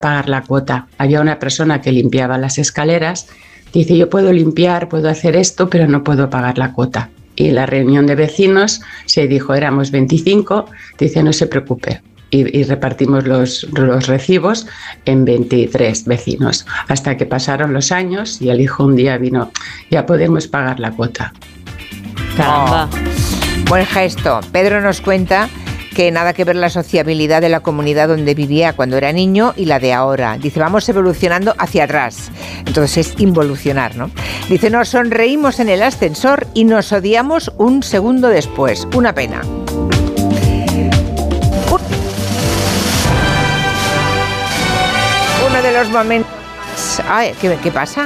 pagar la cuota. Había una persona que limpiaba las escaleras, dice, yo puedo limpiar, puedo hacer esto, pero no puedo pagar la cuota. Y la reunión de vecinos se dijo, éramos 25, dice, no se preocupe. Y repartimos los recibos en 23 vecinos, hasta que pasaron los años y el hijo un día vino, ya podemos pagar la cuota. Caramba. Buen gesto. Pedro nos cuenta que nada que ver la sociabilidad de la comunidad donde vivía cuando era niño y la de ahora. Dice, vamos evolucionando hacia atrás. Entonces es involucionar, ¿no? Dice, nos sonreímos en el ascensor y nos odiamos un segundo después. Una pena. Uno de los momentos... Ay, ¿qué pasa?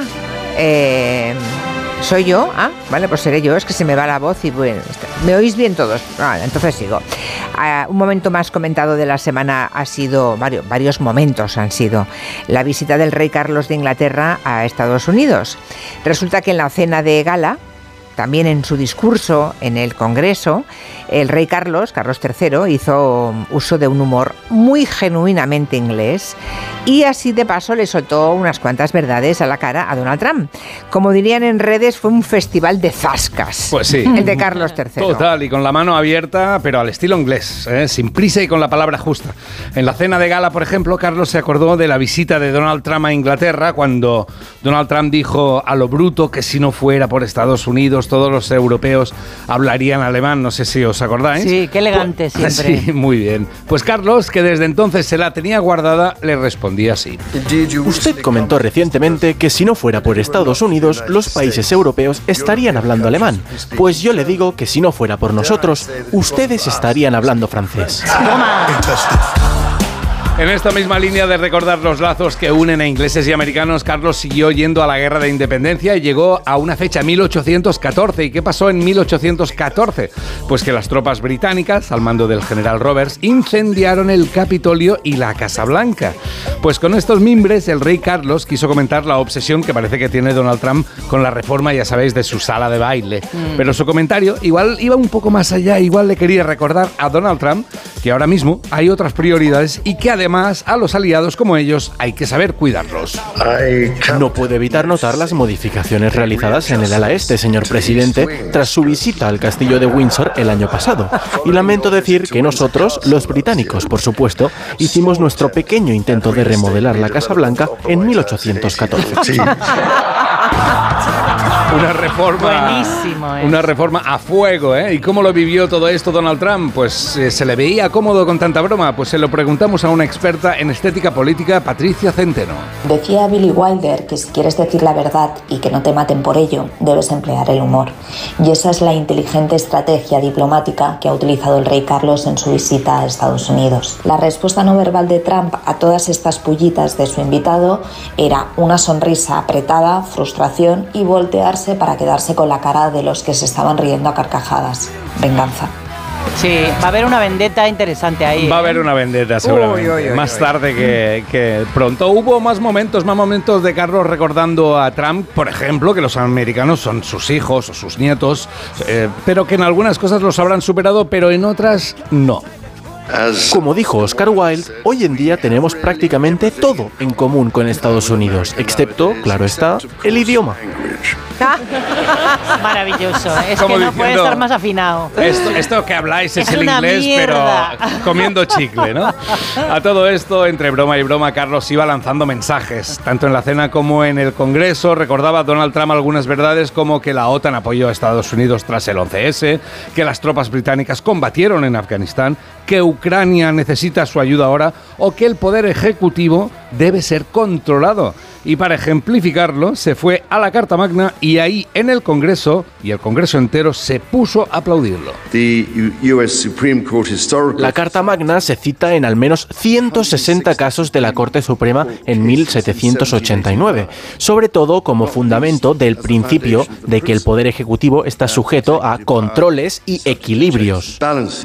¿Soy yo? Ah, vale, pues seré yo, es que se me va la voz y bueno, ¿me oís bien todos? Vale, entonces sigo. Un momento más comentado de la semana ha sido, varios momentos han sido la visita del rey Carlos de Inglaterra a Estados Unidos. Resulta que en la cena de gala, también en su discurso en el Congreso, el rey Carlos III, hizo uso de un humor muy genuinamente inglés y así de paso le soltó unas cuantas verdades a la cara a Donald Trump. Como dirían en redes, fue un festival de zascas. Pues sí. El de Carlos III. Total, y con la mano abierta, pero al estilo inglés, sin prisa y con la palabra justa. En la cena de gala, por ejemplo, Carlos se acordó de la visita de Donald Trump a Inglaterra, cuando Donald Trump dijo a lo bruto que si no fuera por Estados Unidos, todos los europeos hablarían alemán. No sé si os acordáis. Sí, qué elegante siempre. Sí, muy bien. Pues Carlos, que desde entonces se la tenía guardada, le respondía así. Usted comentó recientemente que si no fuera por Estados Unidos, los países europeos estarían hablando alemán. Pues yo le digo que si no fuera por nosotros, ustedes estarían hablando francés. ¡Toma! En esta misma línea de recordar los lazos que unen a ingleses y americanos, Carlos siguió yendo a la Guerra de Independencia y llegó a una fecha, 1814. ¿Y qué pasó en 1814? Pues que las tropas británicas, al mando del general Roberts, incendiaron el Capitolio y la Casa Blanca. Pues con estos mimbres, el rey Carlos quiso comentar la obsesión que parece que tiene Donald Trump con la reforma, ya sabéis, de su sala de baile. Pero su comentario igual iba un poco más allá, igual le quería recordar a Donald Trump que ahora mismo hay otras prioridades y que además a los aliados como ellos hay que saber cuidarlos. No puedo evitar notar las modificaciones realizadas en el ala este, señor presidente, tras su visita al castillo de Windsor el año pasado. Y lamento decir que nosotros, los británicos, por supuesto, hicimos nuestro pequeño intento de remodelar la Casa Blanca en 1814. Sí. Una reforma a fuego, ¿eh? ¿Y cómo lo vivió todo esto Donald Trump? Pues se le veía cómodo con tanta broma. Pues se lo preguntamos a una experta en estética política, Patricia Centeno. Decía Billy Wilder que si quieres decir la verdad y que no te maten por ello, debes emplear el humor. Y esa es la inteligente estrategia diplomática que ha utilizado el rey Carlos en su visita a Estados Unidos. La respuesta no verbal de Trump a todas estas pullitas de su invitado era una sonrisa apretada, frustración y voltearse para quedarse con la cara de los que se estaban riendo a carcajadas. Venganza. Sí, va a haber una vendetta interesante ahí. Va a haber una vendetta seguramente. Más tarde que pronto. Hubo más momentos de Carlos recordando a Trump, por ejemplo, que los americanos son sus hijos o sus nietos, pero que en algunas cosas los habrán superado, pero en otras no. Como dijo Oscar Wilde, hoy en día tenemos prácticamente todo en común con Estados Unidos, excepto, claro está, el idioma. Maravilloso, es que no puede estar más afinado. Esto que habláis es el inglés, mierda. pero comiendo chicle, ¿no? A todo esto, entre broma y broma, Carlos iba lanzando mensajes, tanto en la cena como en el Congreso. Recordaba a Donald Trump algunas verdades como que la OTAN apoyó a Estados Unidos tras el 11S, que las tropas británicas combatieron en Afganistán, que Ucrania necesita su ayuda ahora o que el poder ejecutivo debe ser controlado. Y para ejemplificarlo, se fue a la Carta Magna y ahí en el Congreso, y el Congreso entero, se puso a aplaudirlo. La Carta Magna se cita en al menos 160 casos de la Corte Suprema en 1789, sobre todo como fundamento del principio de que el Poder Ejecutivo está sujeto a controles y equilibrios.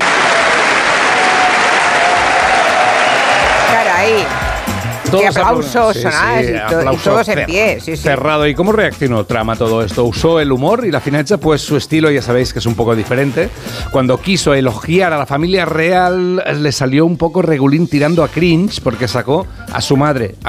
Caray. Todos ¡Qué aplausos! sí, Y todos en pie. Sí, sí. Cerrado. ¿Y cómo reaccionó Trump a todo esto? ¿Usó el humor y la fineza? Pues su estilo ya sabéis que es un poco diferente. Cuando quiso elogiar a la familia real le salió un poco regulín tirando a cringe porque sacó a su madre,